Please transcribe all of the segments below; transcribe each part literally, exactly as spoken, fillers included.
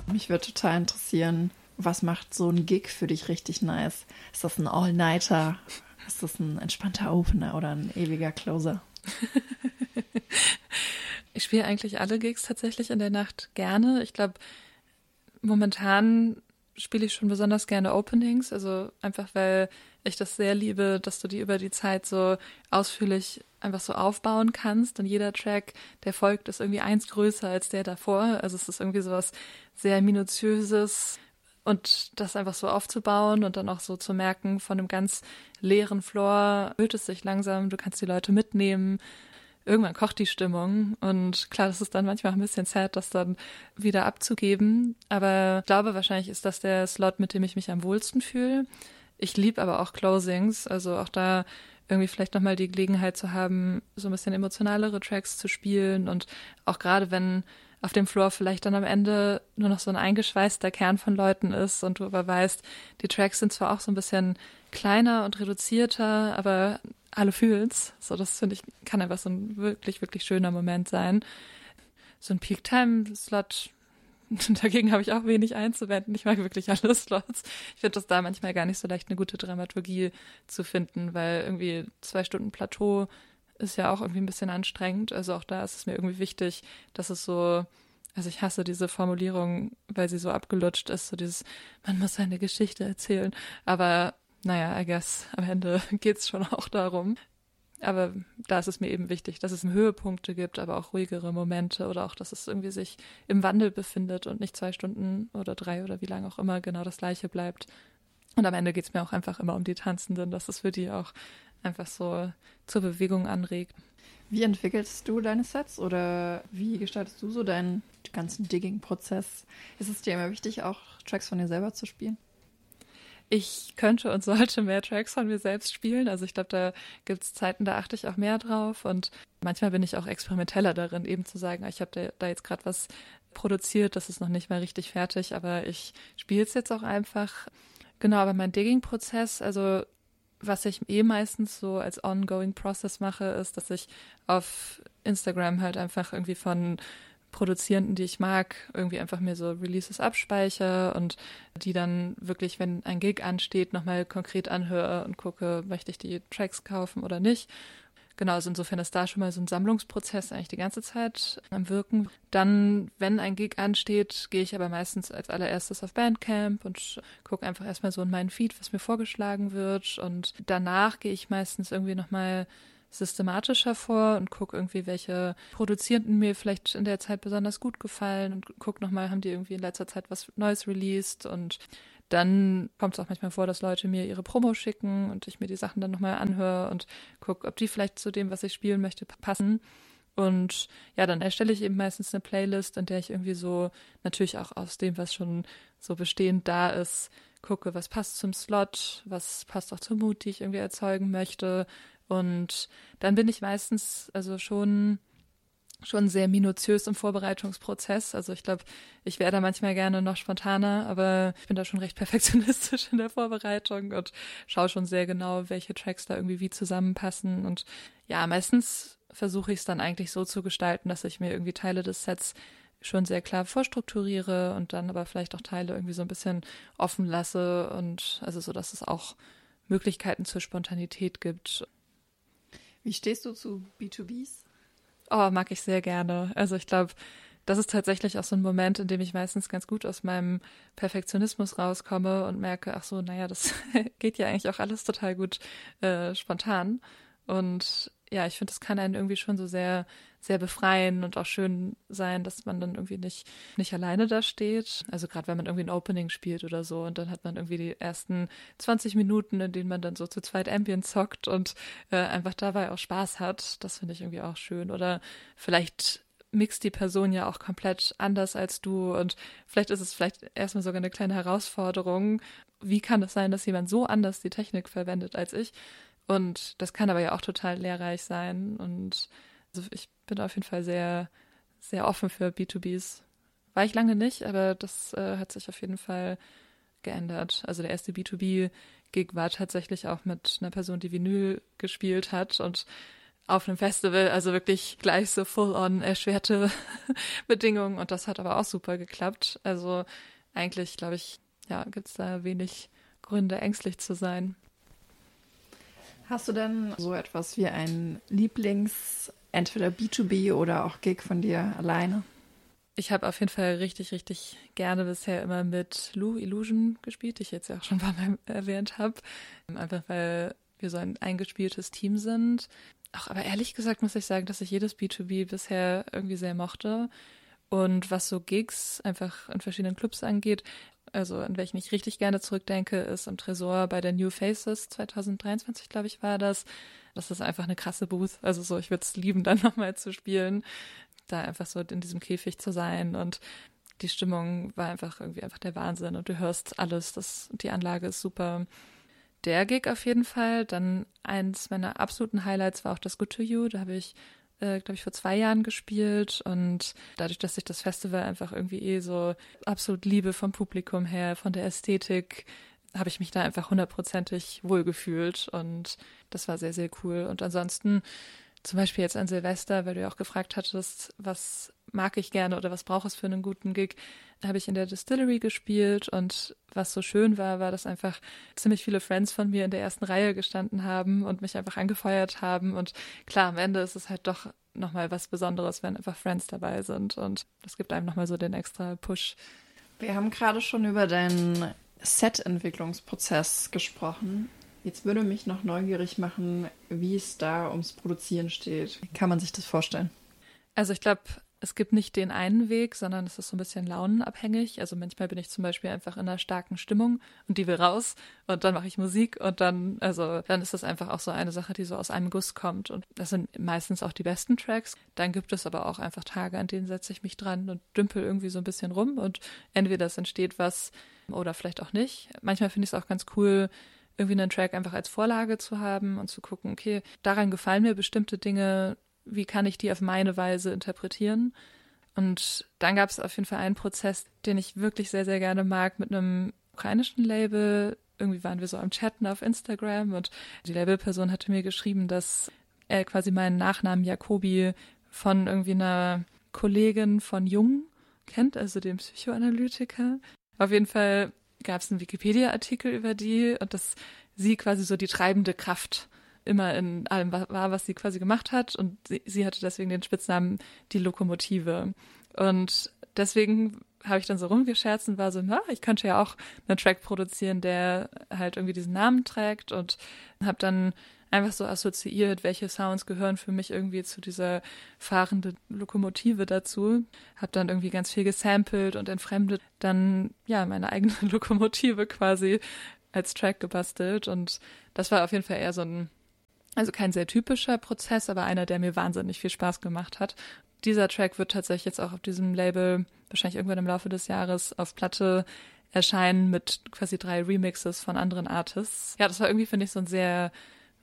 Mich würde total interessieren, was macht so ein Gig für dich richtig nice? Ist das ein All-Nighter? Ist das ein entspannter Opener oder ein ewiger Closer? Ich spiele eigentlich alle Gigs tatsächlich in der Nacht gerne. Ich glaube, momentan spiele ich schon besonders gerne Openings, also einfach, weil ich das sehr liebe, dass du die über die Zeit so ausführlich einfach so aufbauen kannst und jeder Track, der folgt, ist irgendwie eins größer als der davor. Also es ist irgendwie sowas sehr Minutiöses und das einfach so aufzubauen und dann auch so zu merken, von einem ganz leeren Floor füllt es sich langsam, du kannst die Leute mitnehmen. Irgendwann kocht die Stimmung und klar, das ist dann manchmal auch ein bisschen sad, das dann wieder abzugeben, aber ich glaube, wahrscheinlich ist das der Slot, mit dem ich mich am wohlsten fühle. Ich liebe aber auch Closings, also auch da irgendwie vielleicht nochmal die Gelegenheit zu haben, so ein bisschen emotionalere Tracks zu spielen und auch gerade wenn auf dem Floor vielleicht dann am Ende nur noch so ein eingeschweißter Kern von Leuten ist und du aber weißt, die Tracks sind zwar auch so ein bisschen kleiner und reduzierter, aber alle fühlen's. So, das finde ich, kann einfach so ein wirklich, wirklich schöner Moment sein. So ein Peak-Time-Slot, dagegen habe ich auch wenig einzuwenden. Ich mag wirklich alle Slots. Ich finde das da manchmal gar nicht so leicht, eine gute Dramaturgie zu finden, weil irgendwie zwei Stunden Plateau ist ja auch irgendwie ein bisschen anstrengend. Also auch da ist es mir irgendwie wichtig, dass es so, also ich hasse diese Formulierung, weil sie so abgelutscht ist, so dieses, man muss seine Geschichte erzählen. Aber naja, I guess, am Ende geht's schon auch darum. Aber da ist es mir eben wichtig, dass es Höhepunkte gibt, aber auch ruhigere Momente oder auch, dass es irgendwie sich im Wandel befindet und nicht zwei Stunden oder drei oder wie lange auch immer genau das Gleiche bleibt. Und am Ende geht's mir auch einfach immer um die Tanzenden, dass es für die auch einfach so zur Bewegung anregt. Wie entwickelst du deine Sets oder wie gestaltest du so deinen ganzen Digging-Prozess? Ist es dir immer wichtig, auch Tracks von dir selber zu spielen? Ich könnte und sollte mehr Tracks von mir selbst spielen. Also ich glaube, da gibt's Zeiten, da achte ich auch mehr drauf. Und manchmal bin ich auch experimenteller darin, eben zu sagen, ich habe da, da jetzt gerade was produziert, das ist noch nicht mal richtig fertig, aber ich spiele es jetzt auch einfach. Genau, aber mein Digging-Prozess, also was ich eh meistens so als ongoing Process mache, ist, dass ich auf Instagram halt einfach irgendwie von Produzierenden, die ich mag, irgendwie einfach mir so Releases abspeichere und die dann wirklich, wenn ein Gig ansteht, nochmal konkret anhöre und gucke, möchte ich die Tracks kaufen oder nicht. Genau, also insofern ist da schon mal so ein Sammlungsprozess eigentlich die ganze Zeit am Wirken. Dann, wenn ein Gig ansteht, gehe ich aber meistens als allererstes auf Bandcamp und gucke einfach erstmal so in meinen Feed, was mir vorgeschlagen wird. Und danach gehe ich meistens irgendwie nochmal systematischer vor und gucke irgendwie, welche Produzierenden mir vielleicht in der Zeit besonders gut gefallen und gucke nochmal, haben die irgendwie in letzter Zeit was Neues released und dann kommt es auch manchmal vor, dass Leute mir ihre Promo schicken und ich mir die Sachen dann nochmal anhöre und gucke, ob die vielleicht zu dem, was ich spielen möchte, passen. Und ja, dann erstelle ich eben meistens eine Playlist, in der ich irgendwie so natürlich auch aus dem, was schon so bestehend da ist, gucke, was passt zum Slot, was passt auch zur Mood, die ich irgendwie erzeugen möchte. Und dann bin ich meistens also schon schon sehr minutiös im Vorbereitungsprozess. Also ich glaube, ich wäre da manchmal gerne noch spontaner, aber ich bin da schon recht perfektionistisch in der Vorbereitung und schaue schon sehr genau, welche Tracks da irgendwie wie zusammenpassen. Und ja, meistens versuche ich es dann eigentlich so zu gestalten, dass ich mir irgendwie Teile des Sets schon sehr klar vorstrukturiere und dann aber vielleicht auch Teile irgendwie so ein bisschen offen lasse und also so, dass es auch Möglichkeiten zur Spontanität gibt. Wie stehst du zu B zwei Bs? Oh, mag ich sehr gerne. Also ich glaube, das ist tatsächlich auch so ein Moment, in dem ich meistens ganz gut aus meinem Perfektionismus rauskomme und merke, ach so, naja, das geht ja eigentlich auch alles total gut äh, spontan. Und ja, ich finde, das kann einen irgendwie schon so sehr, sehr befreien und auch schön sein, dass man dann irgendwie nicht, nicht alleine da steht. Also gerade wenn man irgendwie ein Opening spielt oder so und dann hat man irgendwie die ersten zwanzig Minuten, in denen man dann so zu zweit Ambient zockt und äh, einfach dabei auch Spaß hat. Das finde ich irgendwie auch schön. Oder vielleicht mixt die Person ja auch komplett anders als du und vielleicht ist es vielleicht erstmal sogar eine kleine Herausforderung. Wie kann es sein, dass jemand so anders die Technik verwendet als ich? Und das kann aber ja auch total lehrreich sein. Und also ich bin auf jeden Fall sehr, sehr offen für B zwei Bs. War ich lange nicht, aber das äh, hat sich auf jeden Fall geändert. Also der erste B zwei B-Gig war tatsächlich auch mit einer Person, die Vinyl gespielt hat und auf einem Festival, also wirklich gleich so full-on erschwerte Bedingungen und das hat aber auch super geklappt. Also eigentlich, glaube ich, ja, gibt es da wenig Gründe, ängstlich zu sein. Hast du denn so etwas wie ein Lieblings-, entweder B zwei B oder auch Gig von dir alleine? Ich habe auf jeden Fall richtig, richtig gerne bisher immer mit Lou Illusion gespielt, die ich jetzt ja auch schon ein paar Mal erwähnt habe. Einfach weil wir so ein eingespieltes Team sind. Auch aber ehrlich gesagt muss ich sagen, dass ich jedes B zwei B bisher irgendwie sehr mochte. Und was so Gigs einfach in verschiedenen Clubs angeht, also an welchen ich richtig gerne zurückdenke, ist im Tresor bei der New Faces zwanzig dreiundzwanzig, glaube ich, war das. Das ist einfach eine krasse Booth. Also so, ich würde es lieben, dann nochmal zu spielen. Da einfach so in diesem Käfig zu sein und die Stimmung war einfach irgendwie einfach der Wahnsinn und du hörst alles, das, die Anlage ist super. Der Gig auf jeden Fall. Dann eins meiner absoluten Highlights war auch das Good to You. Da habe ich, äh, glaube ich, vor zwei Jahren gespielt und dadurch, dass ich das Festival einfach irgendwie eh so absolut liebe vom Publikum her, von der Ästhetik, habe ich mich da einfach hundertprozentig wohlgefühlt und das war sehr, sehr cool. Und ansonsten zum Beispiel jetzt an Silvester, weil du ja auch gefragt hattest, was mag ich gerne oder was brauche es für einen guten Gig, habe ich in der Distillery gespielt und was so schön war, war, dass einfach ziemlich viele Friends von mir in der ersten Reihe gestanden haben und mich einfach angefeuert haben und klar, am Ende ist es halt doch nochmal was Besonderes, wenn einfach Friends dabei sind und das gibt einem nochmal so den extra Push. Wir haben gerade schon über deinen Set-Entwicklungsprozess gesprochen. Jetzt würde mich noch neugierig machen, wie es da ums Produzieren steht. Wie kann man sich das vorstellen? Also ich glaube, es gibt nicht den einen Weg, sondern es ist so ein bisschen launenabhängig. Also manchmal bin ich zum Beispiel einfach in einer starken Stimmung und die will raus und dann mache ich Musik und dann, also dann ist das einfach auch so eine Sache, die so aus einem Guss kommt und das sind meistens auch die besten Tracks. Dann gibt es aber auch einfach Tage, an denen setze ich mich dran und dümpel irgendwie so ein bisschen rum und entweder es entsteht was oder vielleicht auch nicht. Manchmal finde ich es auch ganz cool, irgendwie einen Track einfach als Vorlage zu haben und zu gucken, okay, daran gefallen mir bestimmte Dinge, wie kann ich die auf meine Weise interpretieren? Und dann gab es auf jeden Fall einen Prozess, den ich wirklich sehr, sehr gerne mag, mit einem ukrainischen Label. Irgendwie waren wir so am Chatten auf Instagram und die Labelperson hatte mir geschrieben, dass er quasi meinen Nachnamen Jacobi von irgendwie einer Kollegin von Jung kennt, also dem Psychoanalytiker. Auf jeden Fall gab es einen Wikipedia-Artikel über die und dass sie quasi so die treibende Kraft immer in allem war, was sie quasi gemacht hat und sie, sie hatte deswegen den Spitznamen die Lokomotive und deswegen habe ich dann so rumgescherzt und war so, na, ich könnte ja auch einen Track produzieren, der halt irgendwie diesen Namen trägt und habe dann einfach so assoziiert, welche Sounds gehören für mich irgendwie zu dieser fahrenden Lokomotive dazu. Habe dann irgendwie ganz viel gesampelt und entfremdet, dann ja meine eigene Lokomotive quasi als Track gebastelt und das war auf jeden Fall eher so ein, also kein sehr typischer Prozess, aber einer, der mir wahnsinnig viel Spaß gemacht hat. Dieser Track wird tatsächlich jetzt auch auf diesem Label wahrscheinlich irgendwann im Laufe des Jahres auf Platte erscheinen mit quasi drei Remixes von anderen Artists. Ja, das war irgendwie, finde ich, so ein sehr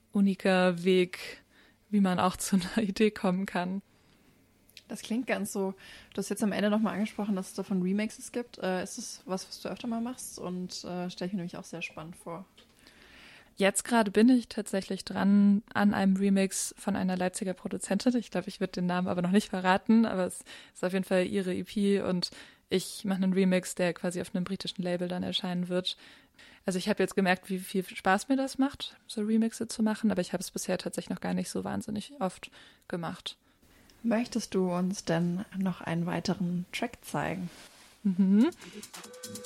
uniker Weg, wie man auch zu einer Idee kommen kann. Das klingt ganz so. Du hast jetzt am Ende nochmal angesprochen, dass es davon Remixes gibt. Äh, ist das was, was du öfter mal machst? Und äh, stelle ich mir nämlich auch sehr spannend vor. Jetzt gerade bin ich tatsächlich dran an einem Remix von einer Leipziger Produzentin. Ich glaube, ich würde den Namen aber noch nicht verraten, aber es ist auf jeden Fall ihre E P und ich mache einen Remix, der quasi auf einem britischen Label dann erscheinen wird. Also ich habe jetzt gemerkt, wie viel Spaß mir das macht, so Remixe zu machen, aber ich habe es bisher tatsächlich noch gar nicht so wahnsinnig oft gemacht. Möchtest du uns denn noch einen weiteren Track zeigen? Mhm.